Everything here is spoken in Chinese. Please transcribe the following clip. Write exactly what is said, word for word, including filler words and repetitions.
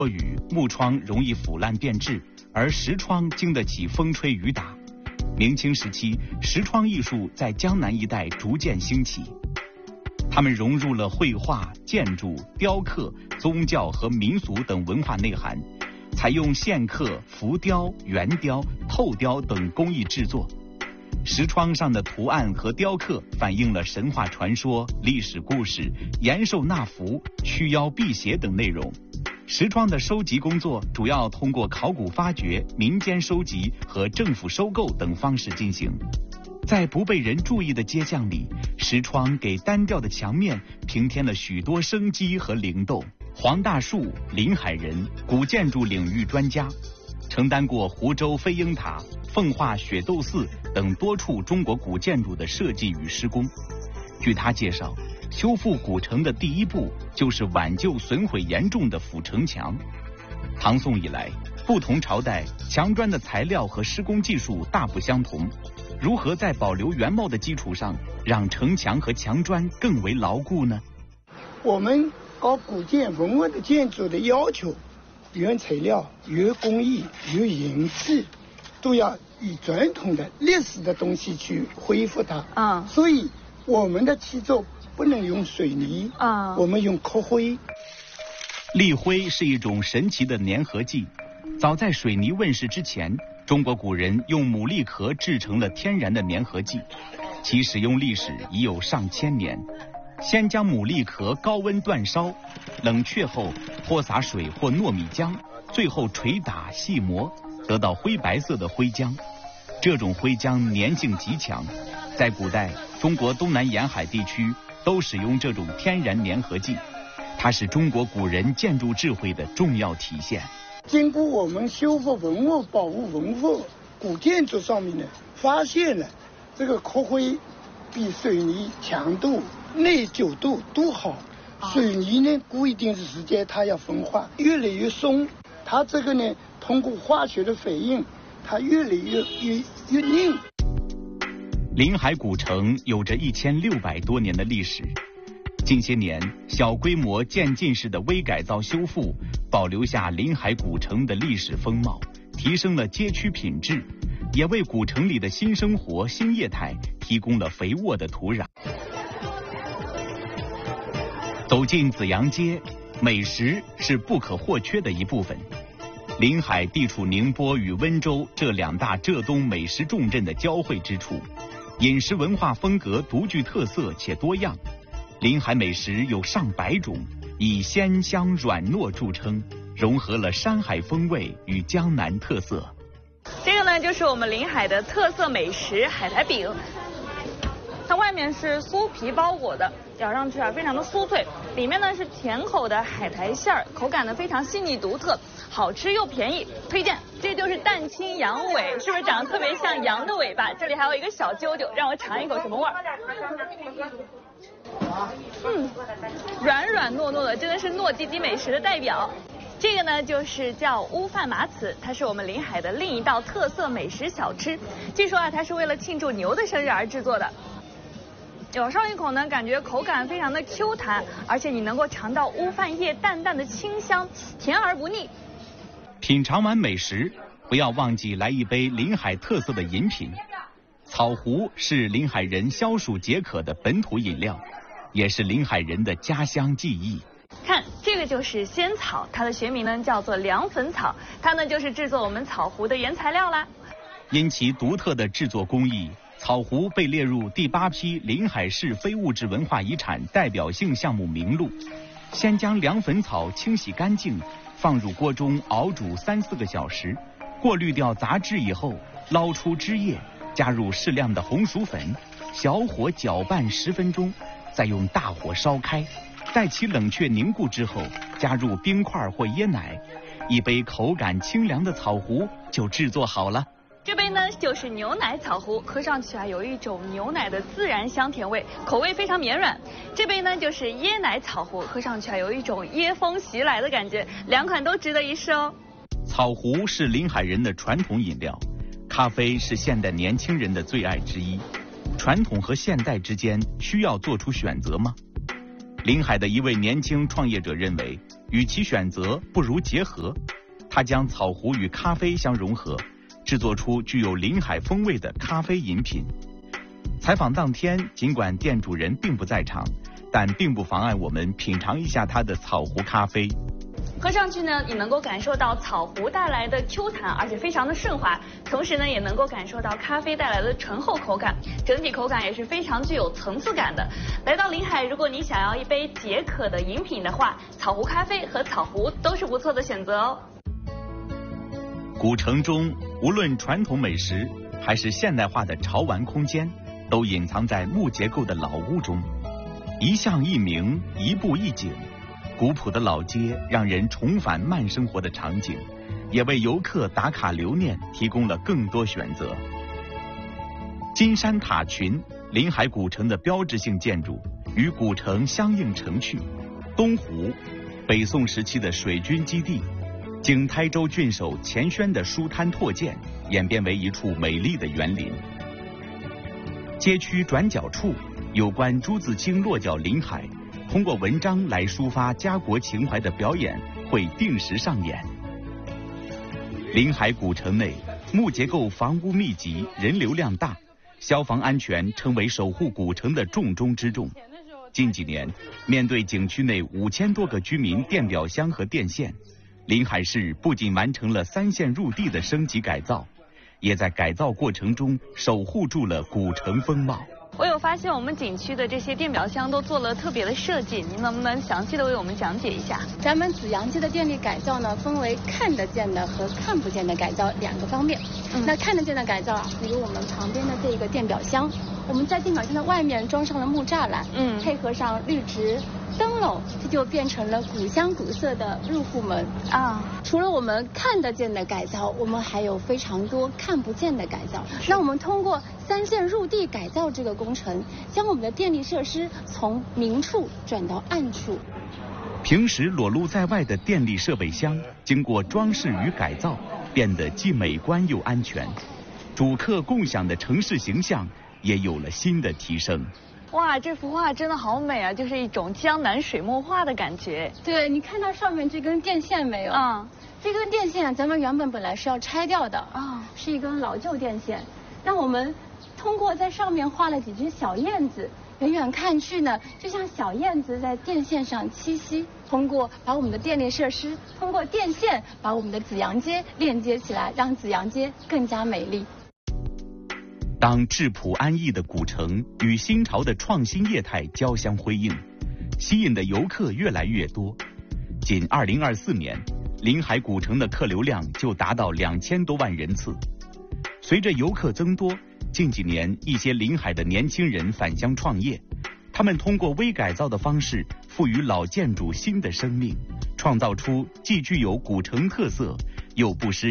多雨，木窗容易腐烂变质，而石窗经得起风吹雨打。明清时期，石窗艺术在江南一带逐渐兴起，它们融入了绘画、建筑、雕刻、宗教和民俗等文化内涵，采用线刻、浮雕、圆雕、透雕等工艺制作。石窗上的图案和雕刻反映了神话传说、历史故事、延寿纳福、驱妖辟邪等内容。石窗的收集工作主要通过考古发掘、民间收集和政府收购等方式进行。在不被人注意的街巷里，石窗给单调的墙面平添了许多生机和灵动。黄大树，临海人，古建筑领域专家，承担过湖州飞鹰塔、奉化雪窦寺等多处中国古建筑的设计与施工。据他介绍，修复古城的第一步就是挽救损毁严重的府城墙。唐宋以来，不同朝代墙砖的材料和施工技术大不相同，如何在保留原貌的基础上，让城墙和墙砖更为牢固呢？ 我们搞古建文物的建筑的要求，原材料、原工艺、原形器，都要以传统的历史的东西去恢复它。啊，所以我们的砌作不能用水泥啊，我们用刻灰。 砾灰是一种神奇的粘合剂，早在水泥问世之前，中国古人用牡蛎壳制成了天然的粘合剂，其使用历史已有上千年。先将牡蛎壳高温煅烧，冷却后泼洒水或糯米浆，最后捶打细磨，得到灰白色的灰浆。这种灰浆粘性极强，在古代中国东南沿海地区都使用这种天然粘合剂，它是中国古人建筑智慧的重要体现。 经过我们修复文物、保护文物、古建筑上面呢，发现了这个刻灰比水泥强度、耐久度都好。水泥呢，过一定的时间它要分化，越来越松。它这个呢，通过化学的反应，它越来越越越硬。 临海古城有着一千六百多年的历史，近些年小规模渐进式的微改造修复，保留下临海古城的历史风貌，提升了街区品质，也为古城里的新生活、新业态提供了肥沃的土壤。走进紫阳街，美食是不可或缺的一部分。临海地处宁波与温州这两大浙东美食重镇的交汇之处，饮食文化风格独具特色且多样。临海美食有上百种，以鲜香软糯著称，融合了山海风味与江南特色。 这个呢，就是我们临海的特色美食海苔饼。它外面是酥皮包裹的，咬上去啊非常的酥脆，里面呢是甜口的海苔馅儿，口感呢非常细腻独特，好吃又便宜，推荐。这就是蛋清羊尾，是不是长得特别像羊的尾巴？这里还有一个小揪揪，让我尝一口什么味儿。嗯，软软糯糯的，真的是糯叽叽美食的代表。这个呢就是叫乌饭麻糍，它是我们临海的另一道特色美食小吃。据说啊，它是为了庆祝牛的生日而制作的。咬上一口呢，感觉口感非常的 Q 弹，而且你能够尝到乌饭叶淡淡的清香，甜而不腻。 品尝完美食，不要忘记来一杯临海特色的饮品。草湖是临海人消暑解渴的本土饮料，也是临海人的家乡记忆。 看，这个就是仙草，它的学名呢叫做凉粉草，它呢就是制作我们草湖的原材料啦。 因其独特的制作工艺，草湖被列入第八批临海市非物质文化遗产代表性项目名录。先将凉粉草清洗干净，放入锅中熬煮三四个小时，过滤掉杂质以后，捞出汁液，加入适量的红薯粉，小火搅拌十分钟，再用大火烧开，待其冷却凝固之后，加入冰块或椰奶，一杯口感清凉的草湖就制作好了。 这杯呢就是牛奶草湖，喝上去啊有一种牛奶的自然香甜味，口味非常绵软。这杯呢就是椰奶草湖，喝上去啊有一种椰风袭来的感觉，两款都值得一试哦。 草湖是临海人的传统饮料，咖啡是现代年轻人的最爱之一。传统和现代之间需要做出选择吗？ 临海的一位年轻创业者认为，与其选择，不如结合。他将草湖与咖啡相融合，制作出具有临海风味的咖啡饮品。采访当天，尽管店主人并不在场，但并不妨碍我们品尝一下他的草湖咖啡。 喝上去呢，你能够感受到草湖带来的 Q 弹，而且非常的顺滑，同时呢，也能够感受到咖啡带来的醇厚口感，整体口感也是非常具有层次感的。来到临海，如果你想要一杯解渴的饮品的话，草湖咖啡和草湖都是不错的选择哦。 古城中，无论传统美食还是现代化的潮玩空间，都隐藏在木结构的老屋中，一巷一名，一步一景。古朴的老街让人重返慢生活的场景，也为游客打卡留念提供了更多选择。金山塔群，临海古城的标志性建筑，与古城相映成趣。东湖，北宋时期的水军基地，经台州郡守钱轩的书摊拓建，演变为一处美丽的园林。街区转角处，有关朱自清落脚临海，通过文章来抒发家国情怀的表演会定时上演。临海古城内，木结构房屋密集，人流量大，消防安全成为守护古城的重中之重。近几年，面对景区内五千多个居民电表箱和电线，临海市不仅完成了三线入地的升级改造，也在改造过程中守护住了古城风貌。 我有发现我们景区的这些电表箱都做了特别的设计，您能不能详细的为我们讲解一下？ 咱们紫阳街的电力改造呢，分为看得见的和看不见的改造两个方面。嗯、那看得见的改造啊，比如我们旁边的这个电表箱，我们在电表箱的外面装上了木栅栏，嗯，配合上绿植、灯笼，这就变成了古香古色的入户门啊。除了我们看得见的改造，我们还有非常多看不见的改造。那我们通过三线入地改造这个工程，将我们的电力设施从明处转到暗处。 平时裸露在外的电力设备箱，经过装饰与改造，变得既美观又安全。主客共享的城市形象也有了新的提升。 哇，这幅画真的好美啊，就是一种江南水墨画的感觉。 对，你看到上面这根电线没有？嗯，这根电线咱们原本本来是要拆掉的啊，是一根老旧电线。那我们通过在上面画了几只小燕子，远远看去呢，就像小燕子在电线上栖息。通过把我们的电力设施，通过电线把我们的紫阳街链接起来，让紫阳街更加美丽。 当质朴安逸的古城与新潮的创新业态交相辉映，吸引的游客越来越多。仅二零二四年，临海古城的客流量就达到两千多万人次。随着游客增多，近几年一些临海的年轻人返乡创业，他们通过微改造的方式赋予老建筑新的生命，创造出既具有古城特色又不失